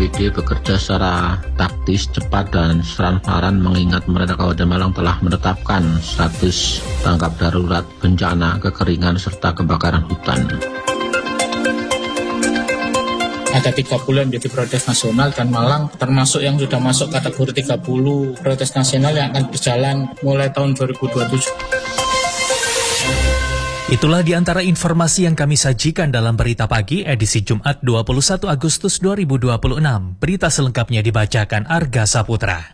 BPBD bekerja secara taktis, cepat, dan transparan mengingat pemerintah Kabupaten Malang telah menetapkan status tanggap darurat bencana, kekeringan, serta kebakaran hutan. Ada 3 bulan menjadi prioritas nasional dan Malang termasuk yang sudah masuk kategori 30 prioritas nasional yang akan berjalan mulai tahun 2027. Itulah di antara informasi yang kami sajikan dalam Berita Pagi edisi Jumat 21 Agustus 2026. Berita selengkapnya dibacakan Arga Saputra.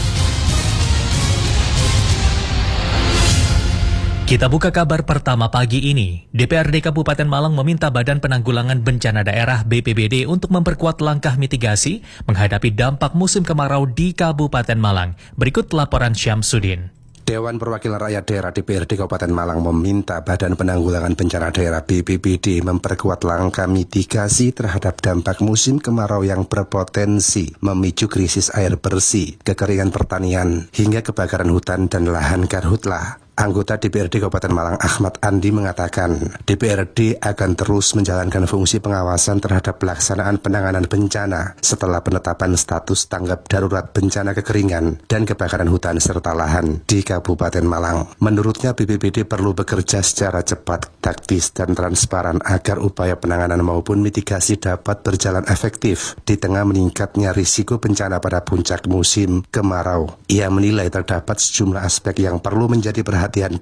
Kita buka kabar pertama pagi ini. DPRD Kabupaten Malang meminta Badan Penanggulangan Bencana Daerah BPBD untuk memperkuat langkah mitigasi menghadapi dampak musim kemarau di Kabupaten Malang. Berikut laporan Syamsuddin. Dewan Perwakilan Rakyat Daerah DPRD Kabupaten Malang meminta Badan Penanggulangan Bencana Daerah BPBD memperkuat langkah mitigasi terhadap dampak musim kemarau yang berpotensi memicu krisis air bersih, kekeringan pertanian, hingga kebakaran hutan dan lahan karhutla. Anggota DPRD Kabupaten Malang Ahmad Andi mengatakan, DPRD akan terus menjalankan fungsi pengawasan terhadap pelaksanaan penanganan bencana setelah penetapan status tanggap darurat bencana kekeringan dan kebakaran hutan serta lahan di Kabupaten Malang. Menurutnya BPBD perlu bekerja secara cepat, taktis, dan transparan agar upaya penanganan maupun mitigasi dapat berjalan efektif di tengah meningkatnya risiko bencana pada puncak musim kemarau. Ia menilai terdapat sejumlah aspek yang perlu menjadi perhatian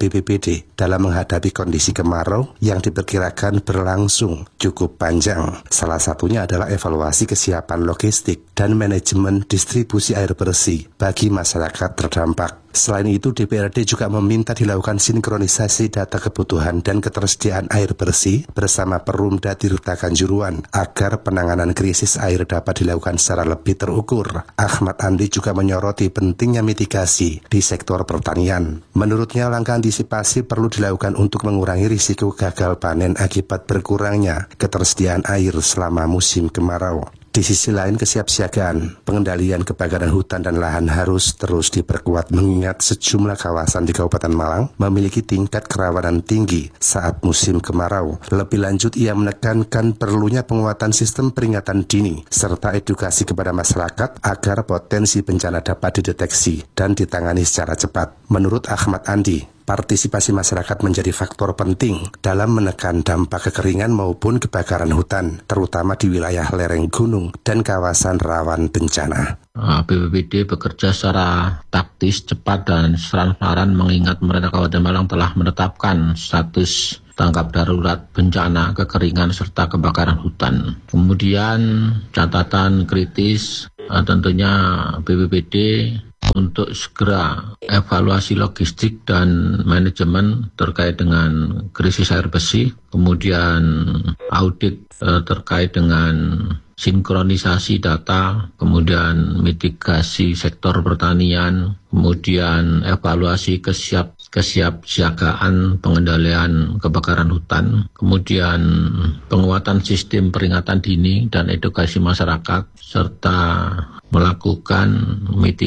BPBD dalam menghadapi kondisi kemarau yang diperkirakan berlangsung cukup panjang. Salah satunya adalah evaluasi kesiapan logistik dan manajemen distribusi air bersih bagi masyarakat terdampak. Selain itu, DPRD juga meminta dilakukan sinkronisasi data kebutuhan dan ketersediaan air bersih bersama Perumda Tirta Kanjuruan agar penanganan krisis air dapat dilakukan secara lebih terukur. Ahmad Andi juga menyoroti pentingnya mitigasi di sektor pertanian. Menurutnya, langkah antisipasi perlu dilakukan untuk mengurangi risiko gagal panen akibat berkurangnya ketersediaan air selama musim kemarau. Di sisi lain, kesiapsiagaan pengendalian kebakaran hutan dan lahan harus terus diperkuat mengingat sejumlah kawasan di Kabupaten Malang memiliki tingkat kerawanan tinggi saat musim kemarau. Lebih lanjut, ia menekankan perlunya penguatan sistem peringatan dini serta edukasi kepada masyarakat agar potensi bencana dapat dideteksi dan ditangani secara cepat. Menurut Ahmad Andi, partisipasi masyarakat menjadi faktor penting dalam menekan dampak kekeringan maupun kebakaran hutan, terutama di wilayah lereng gunung dan kawasan rawan bencana. BPBD bekerja secara taktis, cepat, dan transparan mengingat pemerintah Kabupaten Malang telah menetapkan status tanggap darurat bencana, kekeringan, serta kebakaran hutan. Kemudian catatan kritis tentunya BPBD untuk segera evaluasi logistik dan manajemen terkait dengan krisis air bersih, kemudian audit terkait dengan sinkronisasi data, kemudian mitigasi sektor pertanian, kemudian evaluasi kesiapsiagaan pengendalian kebakaran hutan, kemudian penguatan sistem peringatan dini dan edukasi masyarakat, serta melakukan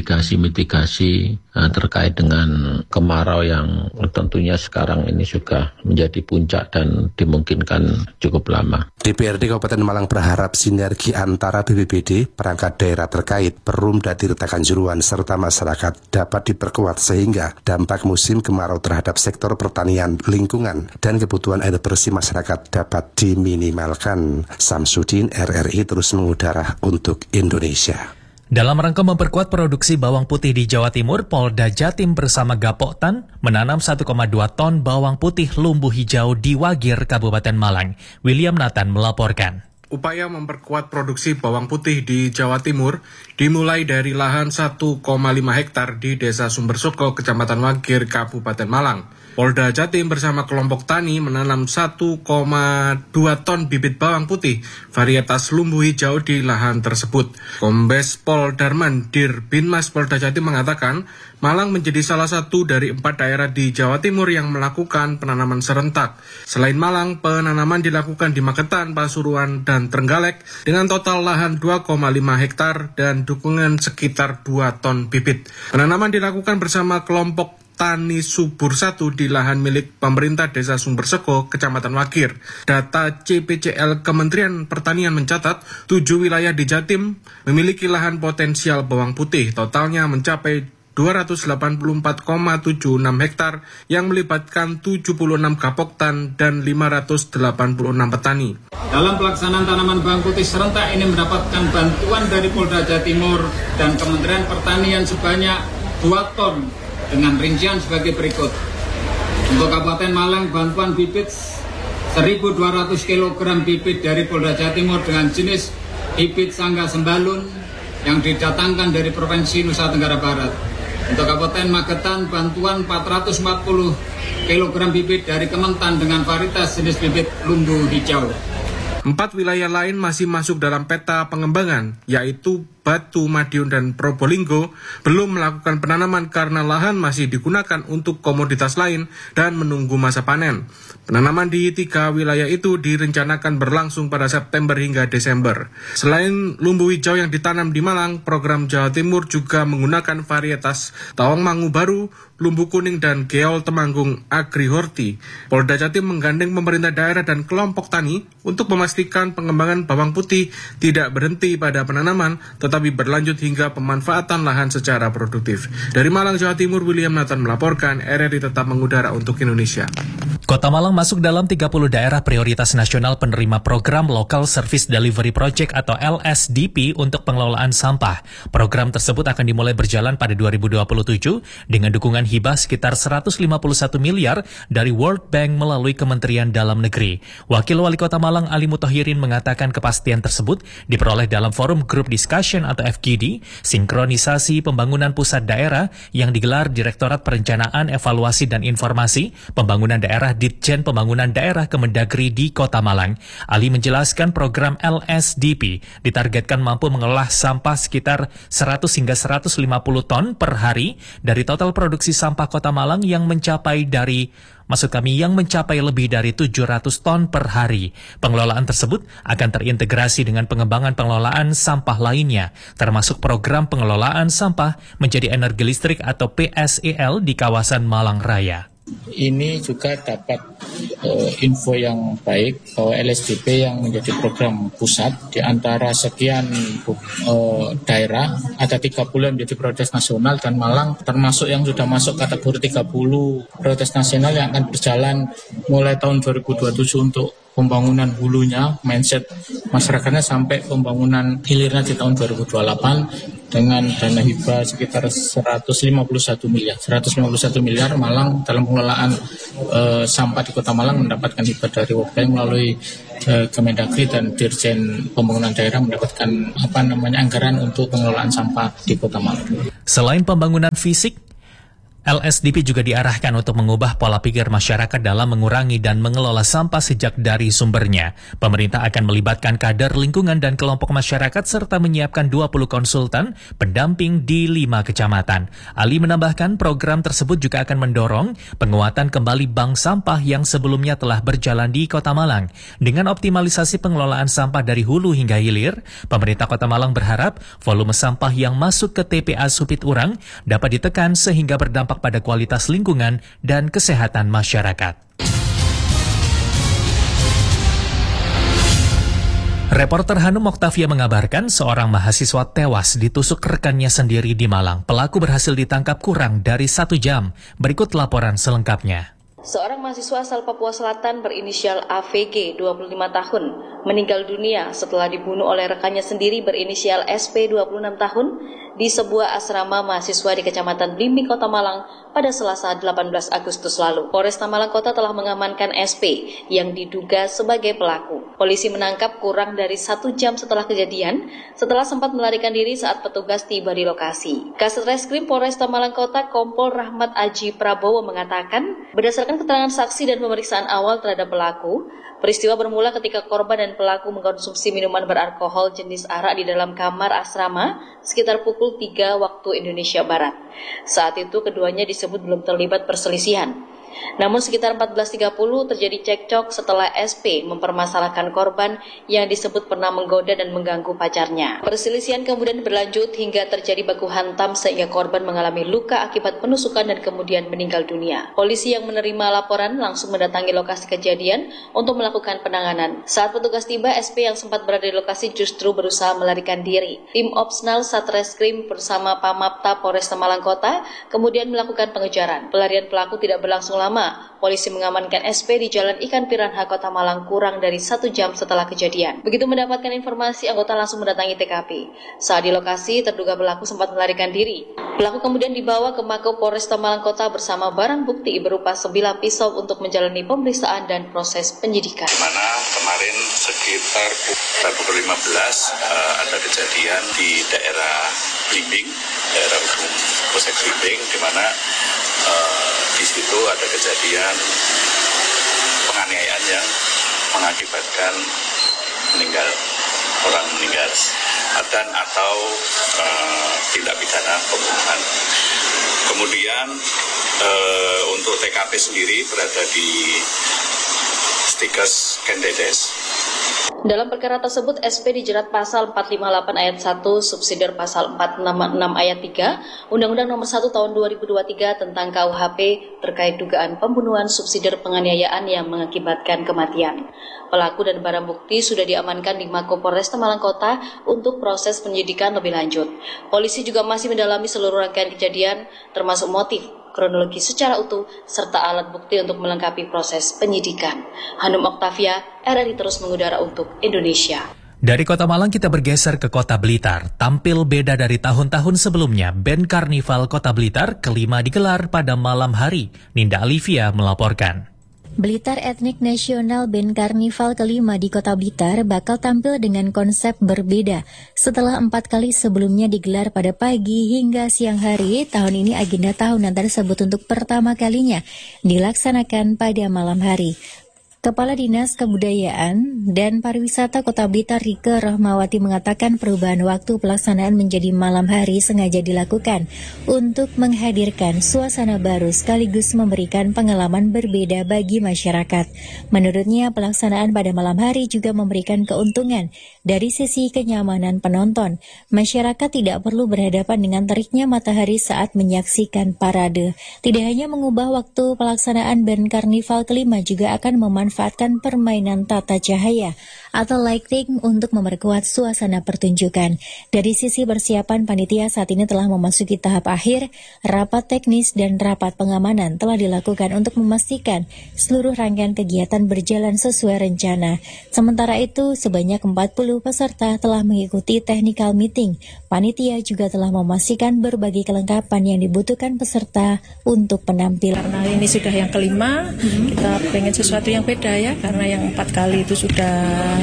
mitigasi terkait dengan kemarau yang tentunya sekarang ini juga menjadi puncak dan dimungkinkan cukup lama. DPRD Kabupaten Malang berharap sinergi antara BPBD, perangkat daerah terkait, Perumda Tirta Kanjuruan, serta masyarakat dapat diperkuat sehingga dampak musim kemarau terhadap sektor pertanian, lingkungan, dan kebutuhan air bersih masyarakat dapat diminimalkan. Syamsuddin, RRI terus mengudara untuk Indonesia. Dalam rangka memperkuat produksi bawang putih di Jawa Timur, Polda Jatim bersama Gapoktan menanam 1,2 ton bawang putih lumbu hijau di Wagir, Kabupaten Malang. William Nathan melaporkan. Upaya memperkuat produksi bawang putih di Jawa Timur dimulai dari lahan 1,5 hektar di Desa Sumbersoko, Kecamatan Wagir, Kabupaten Malang. Polda Jatim bersama kelompok tani menanam 1,2 ton bibit bawang putih varietas lumbu hijau di lahan tersebut. Kombes Pol Darman Dir Binmas Polda Jatim mengatakan, Malang menjadi salah satu dari 4 daerah di Jawa Timur yang melakukan penanaman serentak. Selain Malang, penanaman dilakukan di Magetan, Pasuruan, dan Trenggalek dengan total lahan 2,5 hektar dan dukungan sekitar 2 ton bibit. Penanaman dilakukan bersama kelompok Tani Subur 1 di lahan milik pemerintah Desa Sumberseko, Kecamatan Wagir. Data CPCL Kementerian Pertanian mencatat 7 wilayah di Jatim memiliki lahan potensial bawang putih. Totalnya mencapai 284,76 hektar yang melibatkan 76 gapoktan dan 586 petani. Dalam pelaksanaan tanaman bawang putih serentak ini mendapatkan bantuan dari Polda Jawa Timur dan Kementerian Pertanian sebanyak 2 ton dengan rincian sebagai berikut. Untuk Kabupaten Malang, bantuan bibit 1.200 kg bibit dari Polda Jawa Timur dengan jenis bibit Sangga Sembalun yang didatangkan dari Provinsi Nusa Tenggara Barat. Untuk Kabupaten Magetan, bantuan 440 kg bibit dari Kementan dengan varietas jenis bibit lumbu hijau. 4 wilayah lain masih masuk dalam peta pengembangan, yaitu Batu, Madiun, dan Probolinggo belum melakukan penanaman karena lahan masih digunakan untuk komoditas lain dan menunggu masa panen. Penanaman di 3 wilayah itu direncanakan berlangsung pada September hingga Desember. Selain lumbu hijau yang ditanam di Malang, program Jawa Timur juga menggunakan varietas Tawang Mangu Baru, lumbu kuning, dan geol Temanggung Agri Horti. Polda Jatim menggandeng pemerintah daerah dan kelompok tani untuk memastikan pengembangan bawang putih tidak berhenti pada penanaman, tetapi berlanjut hingga pemanfaatan lahan secara produktif. Dari Malang, Jawa Timur, William Nathan melaporkan. RRI tetap mengudara untuk Indonesia. Kota Malang masuk dalam 30 daerah prioritas nasional penerima program Local Service Delivery Project atau LSDP untuk pengelolaan sampah. Program tersebut akan dimulai berjalan pada 2027 dengan dukungan hibah sekitar 151 miliar dari World Bank melalui Kementerian Dalam Negeri. Wakil Wali Kota Malang Ali Muthahirin mengatakan kepastian tersebut diperoleh dalam forum Group Discussion atau FGD, sinkronisasi pembangunan pusat daerah yang digelar Direktorat Perencanaan, Evaluasi dan Informasi Pembangunan Daerah Ditjen Pembangunan Daerah Kemendagri di Kota Malang. Ali menjelaskan program LSDP ditargetkan mampu mengolah sampah sekitar 100 hingga 150 ton per hari dari total produksi sampah Kota Malang yang mencapai lebih dari 700 ton per hari. Pengelolaan tersebut akan terintegrasi dengan pengembangan pengelolaan sampah lainnya, termasuk program pengelolaan sampah menjadi energi listrik atau PSEL di kawasan Malang Raya. Ini juga dapat info yang baik bahwa LSDP yang menjadi program pusat di antara sekian daerah ada 30 yang menjadi prioritas nasional dan Malang termasuk yang sudah masuk kategori 30 prioritas nasional yang akan berjalan mulai tahun 2027 untuk pembangunan hulunya, mindset masyarakatnya sampai pembangunan hilirnya di tahun 2028 dengan dana hibah sekitar 151 miliar. Malang dalam pengelolaan sampah di Kota Malang mendapatkan hibah dari World Bank melalui Kemendagri dan Dirjen Pembangunan Daerah mendapatkan anggaran untuk pengelolaan sampah di Kota Malang. Selain pembangunan fisik, LSDP juga diarahkan untuk mengubah pola pikir masyarakat dalam mengurangi dan mengelola sampah sejak dari sumbernya. Pemerintah akan melibatkan kader lingkungan dan kelompok masyarakat serta menyiapkan 20 konsultan pendamping di 5 kecamatan. Ali menambahkan program tersebut juga akan mendorong penguatan kembali bank sampah yang sebelumnya telah berjalan di Kota Malang. Dengan optimalisasi pengelolaan sampah dari hulu hingga hilir, pemerintah Kota Malang berharap volume sampah yang masuk ke TPA Supit Urang dapat ditekan sehingga berdampak pada kualitas lingkungan dan kesehatan masyarakat. Reporter Hanum Oktavia mengabarkan seorang mahasiswa tewas ditusuk rekannya sendiri di Malang. Pelaku berhasil ditangkap kurang dari 1 jam. Berikut laporan selengkapnya. Seorang mahasiswa asal Papua Selatan berinisial AVG, 25 tahun, meninggal dunia setelah dibunuh oleh rekannya sendiri berinisial SP, 26 tahun, di sebuah asrama mahasiswa di Kecamatan Blimbing, Kota Malang pada Selasa 18 Agustus lalu. Polresta Malang Kota telah mengamankan SP yang diduga sebagai pelaku. Polisi menangkap kurang dari 1 jam setelah kejadian, setelah sempat melarikan diri saat petugas tiba di lokasi. Kasreskrim Polresta Malang Kota Kompol Rahmat Aji Prabowo mengatakan, berdasarkan keterangan saksi dan pemeriksaan awal terhadap pelaku, peristiwa bermula ketika korban dan pelaku mengkonsumsi minuman beralkohol jenis arak di dalam kamar asrama sekitar pukul 3 waktu Indonesia Barat. Saat itu keduanya disebut belum terlibat perselisihan. Namun sekitar 14.30 terjadi cekcok setelah SP mempermasalahkan korban yang disebut pernah menggoda dan mengganggu pacarnya. Perselisihan kemudian berlanjut hingga terjadi baku hantam sehingga korban mengalami luka akibat penusukan dan kemudian meninggal dunia. Polisi yang menerima laporan langsung mendatangi lokasi kejadian untuk melakukan penanganan. Saat petugas tiba, SP yang sempat berada di lokasi justru berusaha melarikan diri. Tim Opsnal Satreskrim bersama Pamapta Polresta Malang Kota kemudian melakukan pengejaran. Pelarian pelaku tidak berlangsung lama. Polisi mengamankan SP di Jalan Ikan Piranha Kota Malang kurang dari 1 jam setelah kejadian. Begitu mendapatkan informasi, anggota langsung mendatangi TKP. Saat di lokasi, terduga pelaku sempat melarikan diri. Pelaku kemudian dibawa ke Mako Polresta Malang Kota bersama barang bukti berupa sebilah pisau untuk menjalani pemeriksaan dan proses penyidikan. Di mana kemarin sekitar pukul 15 ada kejadian di daerah Blimbing, daerah hukum Polsek Blimbing, di mana di situ ada kejadian penganiayaan yang mengakibatkan orang meninggal dan atau tindak pidana pembunuhan. Kemudian untuk TKP sendiri berada di Stikes Kendedes. Dalam perkara tersebut, SP dijerat pasal 458 ayat 1, subsidiar pasal 466 ayat 3, Undang-Undang Nomor 1 Tahun 2023 tentang KUHP terkait dugaan pembunuhan subsidiar penganiayaan yang mengakibatkan kematian. Pelaku dan barang bukti sudah diamankan di Mako Polresta Malang Kota untuk proses penyidikan lebih lanjut. Polisi juga masih mendalami seluruh rangkaian kejadian, termasuk motif, kronologi secara utuh, serta alat bukti untuk melengkapi proses penyidikan. Hanum Oktavia, RRI terus mengudara untuk Indonesia. Dari Kota Malang kita bergeser ke Kota Blitar. Tampil beda dari tahun-tahun sebelumnya, band Karnival Kota Blitar kelima digelar pada malam hari. Ninda Alivia melaporkan. Blitar Ethnic National Band Karnival kelima di Kota Blitar bakal tampil dengan konsep berbeda. Setelah 4 kali sebelumnya digelar pada pagi hingga siang hari, tahun ini agenda tahunan tersebut untuk pertama kalinya dilaksanakan pada malam hari. Kepala Dinas Kebudayaan dan Pariwisata Kota Blitar Rike Rahmawati mengatakan perubahan waktu pelaksanaan menjadi malam hari sengaja dilakukan untuk menghadirkan suasana baru sekaligus memberikan pengalaman berbeda bagi masyarakat. Menurutnya pelaksanaan pada malam hari juga memberikan keuntungan dari sisi kenyamanan penonton. Masyarakat tidak perlu berhadapan dengan teriknya matahari saat menyaksikan parade. Tidak hanya mengubah waktu pelaksanaan band Karnival kelima juga akan memanfaatkan permainan tata cahaya atau lighting untuk memperkuat suasana pertunjukan. Dari sisi persiapan, panitia saat ini telah memasuki tahap akhir. Rapat teknis dan rapat pengamanan telah dilakukan untuk memastikan seluruh rangkaian kegiatan berjalan sesuai rencana. Sementara itu, sebanyak 40 peserta telah mengikuti technical meeting. Panitia juga telah memastikan berbagai kelengkapan yang dibutuhkan peserta untuk penampilan. Karena ini sudah yang kelima, kita pengen sesuatu yang beda ya, karena yang 4 kali itu sudah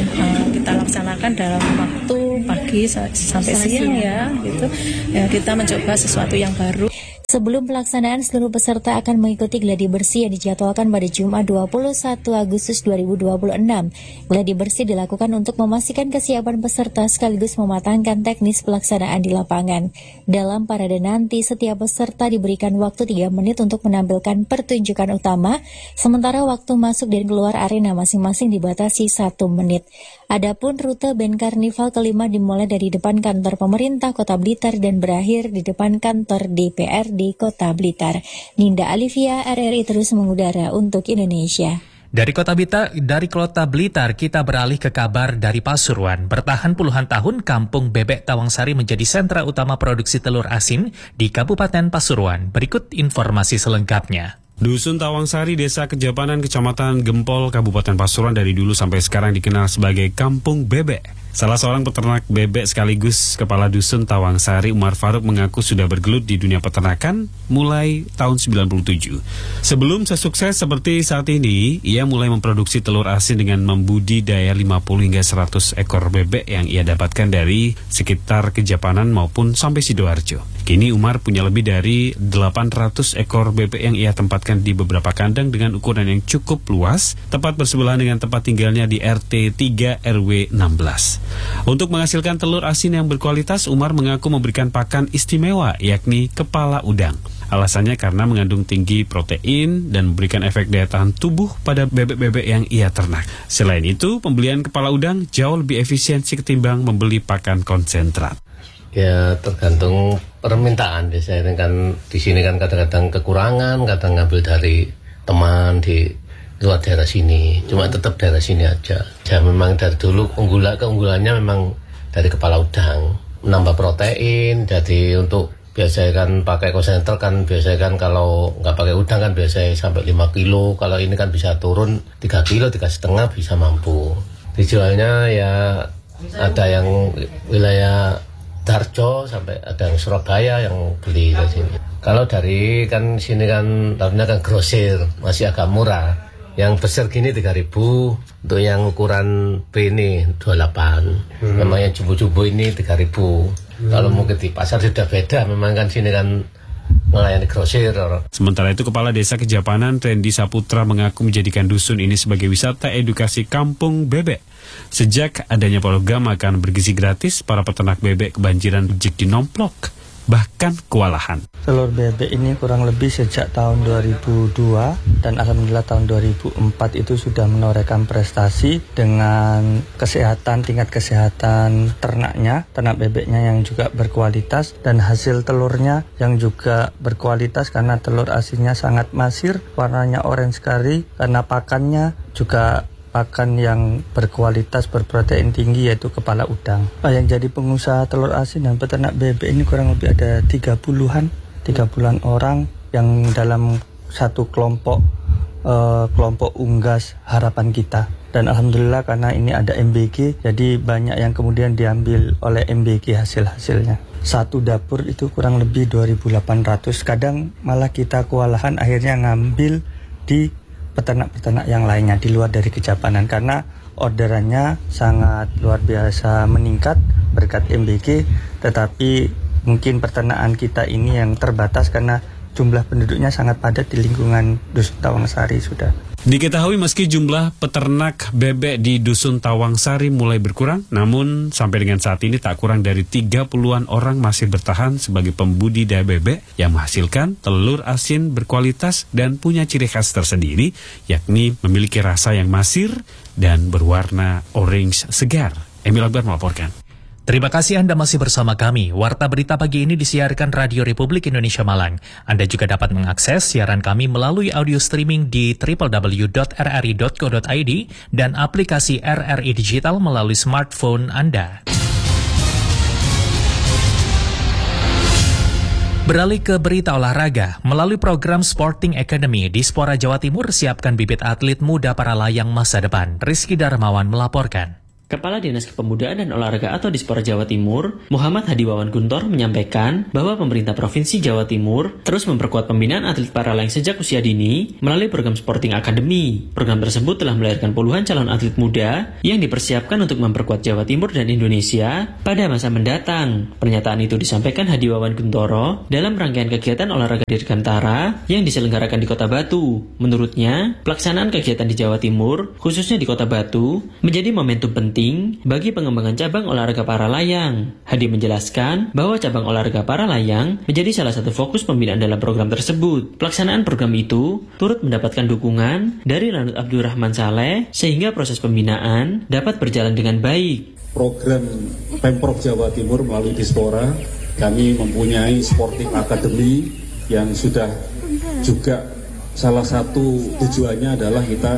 kita laksanakan dalam waktu pagi sampai siang ya, gitu. Ya, kita mencoba sesuatu yang baru. Sebelum pelaksanaan, seluruh peserta akan mengikuti gladi bersih yang dijadwalkan pada Jumat 21 Agustus 2026. Gladi bersih dilakukan untuk memastikan kesiapan peserta sekaligus mematangkan teknis pelaksanaan di lapangan. Dalam parade nanti, setiap peserta diberikan waktu 3 menit untuk menampilkan pertunjukan utama, sementara waktu masuk dan keluar arena masing-masing dibatasi 1 menit. Adapun rute band Karnival kelima dimulai dari depan kantor pemerintah Kota Blitar dan berakhir di depan kantor DPRD Kota Blitar. Ninda Alivia, RRI terus mengudara untuk Indonesia. Dari Kota Blitar kita beralih ke kabar dari Pasuruan. Bertahan puluhan tahun, Kampung Bebek Tawangsari menjadi sentra utama produksi telur asin di Kabupaten Pasuruan. Berikut informasi selengkapnya. Dusun Tawangsari, Desa Kejapanan, Kecamatan Gempol, Kabupaten Pasuruan dari dulu sampai sekarang dikenal sebagai Kampung Bebek. Salah seorang peternak bebek sekaligus kepala dusun Tawangsari, Umar Faruk, mengaku sudah bergelut di dunia peternakan mulai tahun 97. Sebelum sesukses seperti saat ini, ia mulai memproduksi telur asin dengan membudidaya 50 hingga 100 ekor bebek yang ia dapatkan dari sekitar Kejapanan maupun sampai Sidoarjo. Kini Umar punya lebih dari 800 ekor bebek yang ia tempatkan di beberapa kandang dengan ukuran yang cukup luas, tepat bersebelahan dengan tempat tinggalnya di RT 3 RW 16. Untuk menghasilkan telur asin yang berkualitas, Umar mengaku memberikan pakan istimewa, yakni kepala udang. Alasannya karena mengandung tinggi protein dan memberikan efek daya tahan tubuh pada bebek-bebek yang ia ternak. Selain itu, pembelian kepala udang jauh lebih efisiensi ketimbang membeli pakan konsentrat. Ya tergantung permintaan. Biasanya kan di sini kan kadang-kadang kekurangan, kadang ngambil dari teman di luar daerah sini. Cuma tetap daerah sini aja. Ya memang dari dulu keunggulannya memang dari kepala udang. Menambah protein, jadi untuk biasanya kan pakai konsentrat kan biasanya kan kalau nggak pakai udang kan biasanya sampai 5 kilo. Kalau ini kan bisa turun 3 kilo, 3,5 bisa mampu. Dijualnya ya ada yang wilayah Darjo sampai ada yang Surabaya yang beli dari sini. Kalau dari kan sini kan tarifnya kan grosir, masih agak murah. Yang besar gini 3.000, untuk yang ukuran B ini 28. Memang yang jumbo-jumbo ini 3.000. Kalau mungkin di pasar sudah beda, memang kan sini kan melayani grosir. Sementara itu, Kepala Desa Kejapanan Randy Saputra mengaku menjadikan dusun ini sebagai wisata edukasi kampung bebek. Sejak adanya program makan bergizi gratis, para peternak bebek kebanjiran rezeki nomplok, bahkan kewalahan. Telur bebek ini kurang lebih sejak tahun 2002 dan alhamdulillah tahun 2004 itu sudah menorehkan prestasi dengan kesehatan, tingkat kesehatan ternaknya, ternak bebeknya yang juga berkualitas dan hasil telurnya yang juga berkualitas karena telur asinnya sangat masir, warnanya orange sekali karena pakannya juga pakan yang berkualitas, berprotein tinggi yaitu kepala udang. Yang jadi pengusaha telur asin dan peternak bebek ini kurang lebih ada 30-an orang yang dalam satu kelompok unggas harapan kita. Dan alhamdulillah karena ini ada MBG, jadi banyak yang kemudian diambil oleh MBG hasil-hasilnya. Satu dapur itu kurang lebih 2.800, kadang malah kita kewalahan akhirnya ngambil di peternak-peternak yang lainnya di luar dari Kejapanan karena orderannya sangat luar biasa meningkat berkat MBG, tetapi mungkin peternakan kita ini yang terbatas karena jumlah penduduknya sangat padat di lingkungan Dusun Tawangsari sudah. Diketahui meski jumlah peternak bebek di Dusun Tawangsari mulai berkurang, namun sampai dengan saat ini tak kurang dari 30-an orang masih bertahan sebagai pembudidaya bebek yang menghasilkan telur asin berkualitas dan punya ciri khas tersendiri, yakni memiliki rasa yang masir dan berwarna orange segar. Emil Akbar melaporkan. Terima kasih Anda masih bersama kami. Warta Berita Pagi ini disiarkan Radio Republik Indonesia Malang. Anda juga dapat mengakses siaran kami melalui audio streaming di www.rri.co.id dan aplikasi RRI Digital melalui smartphone Anda. Beralih ke berita olahraga, melalui program Sporting Academy, Dispora Jawa Timur siapkan bibit atlet muda para layang masa depan. Rizky Darmawan melaporkan. Kepala Dinas Kepemudaan dan Olahraga atau Dispora Jawa Timur, Muhammad Hadi Wawan Guntor menyampaikan bahwa pemerintah Provinsi Jawa Timur terus memperkuat pembinaan atlet para layang sejak usia dini melalui program Sporting Academy. Program tersebut telah melahirkan puluhan calon atlet muda yang dipersiapkan untuk memperkuat Jawa Timur dan Indonesia pada masa mendatang. Pernyataan itu disampaikan Hadi Wawan Guntoro dalam rangkaian kegiatan olahraga dirgantara yang diselenggarakan di Kota Batu. Menurutnya, pelaksanaan kegiatan di Jawa Timur, khususnya di Kota Batu, menjadi momentum penting bagi pengembangan cabang olahraga para layang. Hadi menjelaskan bahwa cabang olahraga para layang menjadi salah satu fokus pembinaan dalam program tersebut. Pelaksanaan program itu turut mendapatkan dukungan dari Lanut Abdurrahman Saleh sehingga proses pembinaan dapat berjalan dengan baik. Program Pemprov Jawa Timur melalui Dispora, kami mempunyai Sporting Academy yang sudah juga salah satu tujuannya adalah kita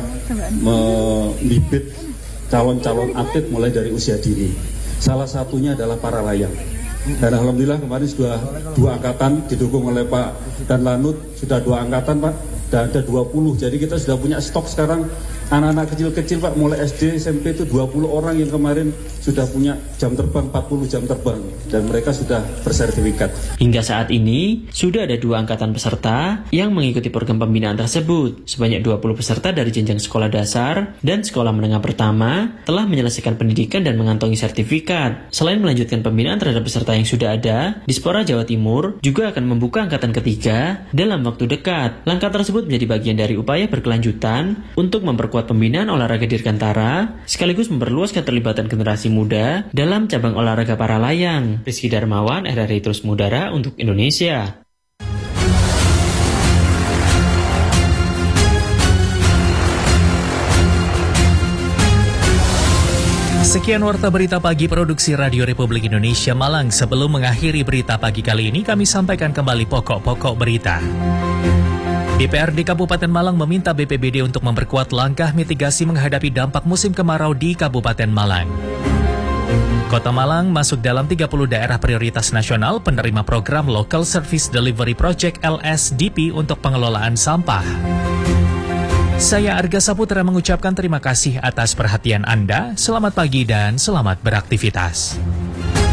membibit calon-calon atlet mulai dari usia dini. Salah satunya adalah para layang. Dan alhamdulillah kemarin sudah 2 angkatan didukung oleh Pak dan Lanut, sudah 2 angkatan Pak, dan ada 20. Jadi kita sudah punya stok sekarang anak-anak kecil-kecil Pak, mulai SD, SMP itu 20 orang yang kemarin sudah punya jam terbang, 40 jam terbang, dan mereka sudah bersertifikat. Hingga saat ini, sudah ada 2 angkatan peserta yang mengikuti program pembinaan tersebut. Sebanyak 20 peserta dari jenjang sekolah dasar dan sekolah menengah pertama telah menyelesaikan pendidikan dan mengantongi sertifikat. Selain melanjutkan pembinaan terhadap peserta yang sudah ada, Dispora Jawa Timur juga akan membuka angkatan ketiga dalam waktu dekat. Langkah tersebut menjadi bagian dari upaya berkelanjutan untuk memperkuat pembinaan olahraga dirgantara, sekaligus memperluas keterlibatan generasi muda dalam cabang olahraga para layang. Rizky Darmawan, RRI Terus Mudara untuk Indonesia. Sekian Warta Berita Pagi Produksi Radio Republik Indonesia Malang. Sebelum mengakhiri berita pagi kali ini, kami sampaikan kembali pokok-pokok berita. DPRD Kabupaten Malang meminta BPBD untuk memperkuat langkah mitigasi menghadapi dampak musim kemarau di Kabupaten Malang. Kota Malang masuk dalam 30 daerah prioritas nasional penerima program Local Service Delivery Project LSDP untuk pengelolaan sampah. Saya Arga Saputra mengucapkan terima kasih atas perhatian Anda. Selamat pagi dan selamat beraktivitas.